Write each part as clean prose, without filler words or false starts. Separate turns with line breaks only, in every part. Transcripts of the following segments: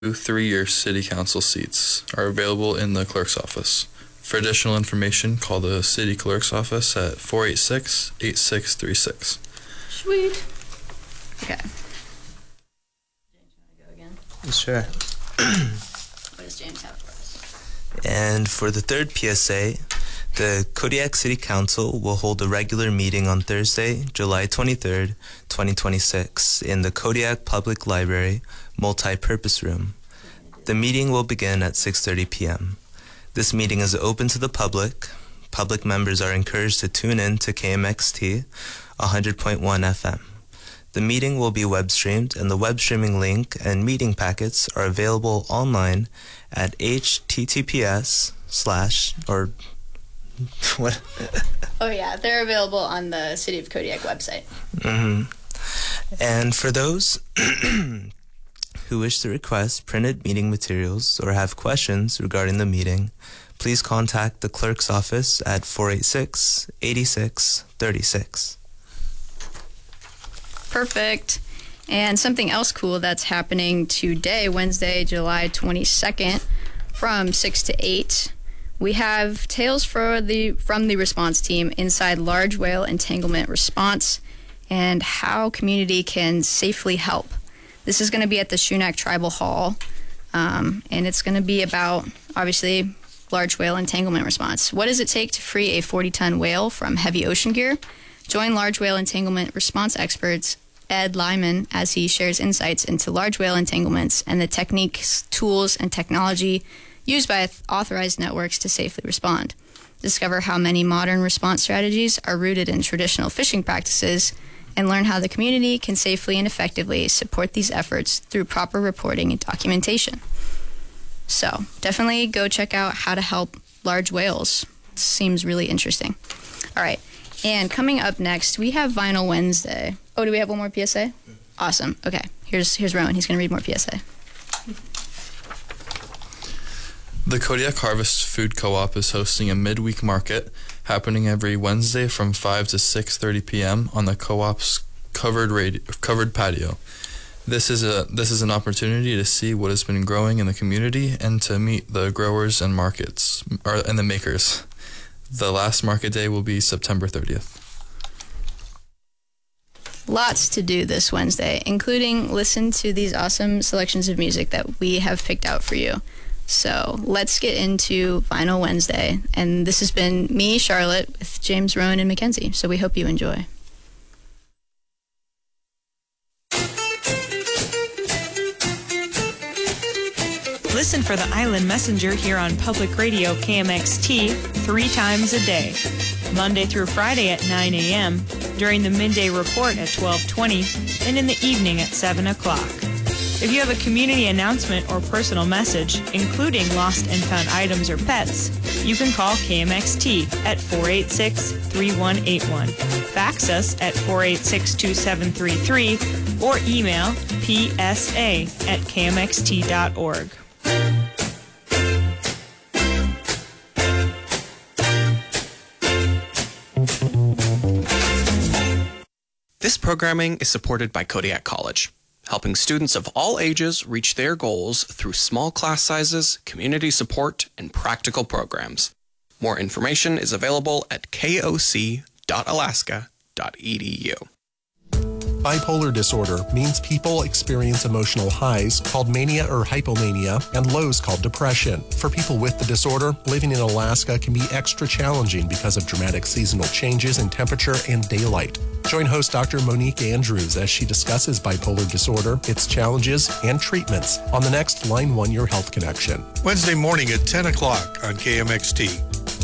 3-year city council seats are available in the clerk's office. For additional information, call the city clerk's office at 486-8636.
Sweet. Okay. James, you want to go again?
Sure.
What does James have for us?
And for the third PSA, the Kodiak City Council will hold a regular meeting on Thursday, July 23rd, 2026, in the Kodiak Public Library Multi-Purpose Room. The meeting will begin at 6:30 p.m. This meeting is open to the public. Public members are encouraged to tune in to KMXT 100.1 FM. The meeting will be web streamed, and the web streaming link and meeting packets are available online at https/ or what?
Oh yeah, they're available on the City of Kodiak website.
And for those who wish to request printed meeting materials or have questions regarding the meeting, please contact the clerk's office at 486-8636.
Perfect. And something else cool that's happening today, Wednesday, July 22nd, from 6 to 8. We have Tales from the response team inside large whale entanglement response and how community can safely help. This is going to be at the Shunak Tribal Hall, and it's going to be about, obviously, large whale entanglement response. What does it take to free a 40-ton whale from heavy ocean gear? Join large whale entanglement response experts Ed Lyman as he shares insights into large whale entanglements and the techniques, tools, and technology used by authorized networks to safely respond. Discover how many modern response strategies are rooted in traditional fishing practices and learn how the community can safely and effectively support these efforts through proper reporting and documentation. So definitely go check out how to help large whales. It seems really interesting. All right, and coming up next, we have Vinyl Wednesday. Oh, do we have one more PSA? Awesome. Okay, here's Rowan. He's going to read more PSA.
The Kodiak Harvest Food Co-op is hosting a midweek market happening every Wednesday from 5 to 6:30 p.m. on the co-op's covered patio. This is an opportunity to see what has been growing in the community and to meet the growers and the makers. The last market day will be September 30th.
Lots to do this Wednesday, including listen to these awesome selections of music that we have picked out for you. So let's get into Vinyl Wednesday. And this has been me, Charlotte, with James, Rowan, and Mackenzie. So we hope you enjoy.
Listen for the Island Messenger here on Public Radio KMXT 3 times a day, Monday through Friday at 9 a.m., during the midday report at 12:20, and in the evening at 7 o'clock. If you have a community announcement or personal message, including lost and found items or pets, you can call KMXT at 486-3181, fax us at 486-2733, or email psa@kmxt.org.
This programming is supported by Kodiak College, helping students of all ages reach their goals through small class sizes, community support, and practical programs. More information is available at koc.alaska.edu.
Bipolar disorder means people experience emotional highs called mania or hypomania and lows called depression. For people with the disorder, living in Alaska can be extra challenging because of dramatic seasonal changes in temperature and daylight. Join host Dr. Monique Andrews as she discusses bipolar disorder, its challenges, and treatments on the next Line 1 Your Health Connection.
Wednesday morning at 10 o'clock on KMXT.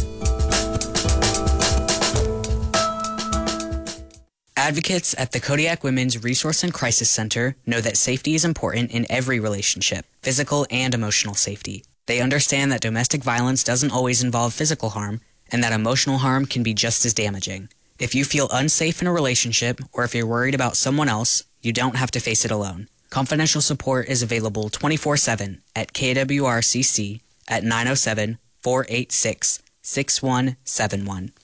Advocates at the Kodiak Women's Resource and Crisis Center know that safety is important in every relationship, physical and emotional safety. They understand that domestic violence doesn't always involve physical harm, and that emotional harm can be just as damaging. If you feel unsafe in a relationship, or if you're worried about someone else, you don't have to face it alone. Confidential support is available 24/7 at KWRCC at 907-486-6171.